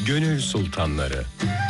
Gönül Sultanları.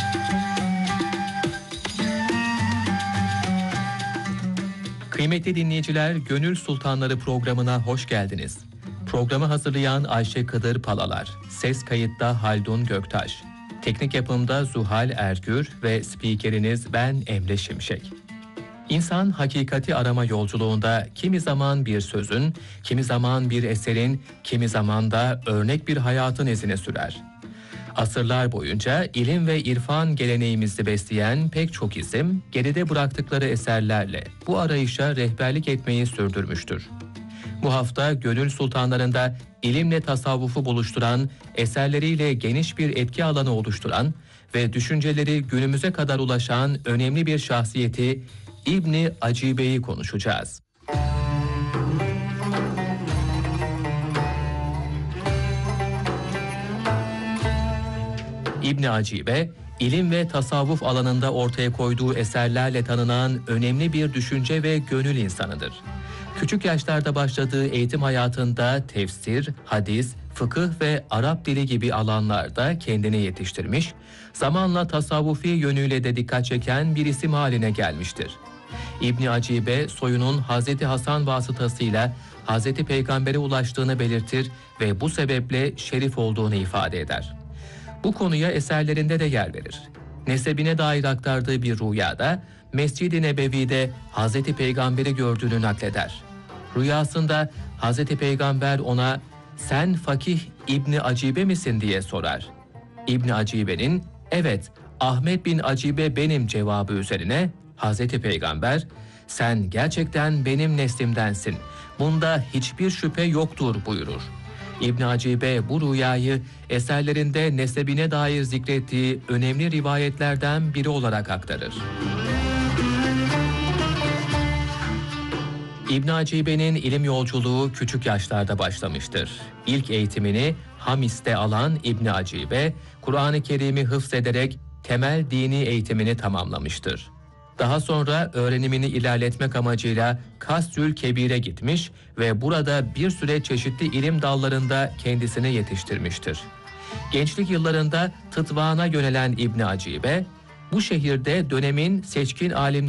Kıymetli dinleyiciler, Gönül Sultanları programına hoş geldiniz. Programı hazırlayan Ayşe Kıdır Palalar, ses kayıtta Haldun Göktaş, teknik yapımda Zuhal Ergür ve spikeriniz ben Emre Şimşek. İnsan hakikati arama yolculuğunda kimi zaman bir sözün, kimi zaman bir eserin, kimi zaman da örnek bir hayatın izine sürer. Asırlar boyunca ilim ve irfan geleneğimizi besleyen pek çok isim, geride bıraktıkları eserlerle bu arayışa rehberlik etmeyi sürdürmüştür. Bu hafta Gönül Sultanlarında ilimle tasavvufu buluşturan, eserleriyle geniş bir etki alanı oluşturan ve düşünceleri günümüze kadar ulaşan önemli bir şahsiyeti İbn Acibe'yi konuşacağız. İbn Acibe, ilim ve tasavvuf alanında ortaya koyduğu eserlerle tanınan önemli bir düşünce ve gönül insanıdır. Küçük yaşlarda başladığı eğitim hayatında tefsir, hadis, fıkıh ve Arap dili gibi alanlarda kendini yetiştirmiş, zamanla tasavvufi yönüyle de dikkat çeken bir isim haline gelmiştir. İbn Acibe, soyunun Hazreti Hasan vasıtasıyla Hazreti Peygamber'e ulaştığını belirtir ve bu sebeple şerif olduğunu ifade eder. Bu konuya eserlerinde de yer verir. Nesebine dair aktardığı bir rüyada Mescid-i Nebevi'de Hazreti Peygamber'i gördüğünü nakleder. Rüyasında Hazreti Peygamber ona "Sen Fakih İbni Acibe misin?" diye sorar. İbni Acibe'nin "Evet, Ahmet bin Acibe benim" cevabı üzerine Hazreti Peygamber "Sen gerçekten benim neslimdensin. Bunda hiçbir şüphe yoktur" buyurur. İbn Acibe bu rüyayı eserlerinde nesebine dair zikrettiği önemli rivayetlerden biri olarak aktarır. İbn Acibe'nin ilim yolculuğu küçük yaşlarda başlamıştır. İlk eğitimini Hamis'te alan İbn Acibe, Kur'an-ı Kerim'i hıfzederek temel dini eğitimini tamamlamıştır. Daha sonra öğrenimini ilerletmek amacıyla Kasrül Kebir'e gitmiş ve burada bir süre çeşitli ilim dallarında kendisini yetiştirmiştir. Gençlik yıllarında Tıtvan'a yönelen İbn Acibe, bu şehirde dönemin seçkin alimleri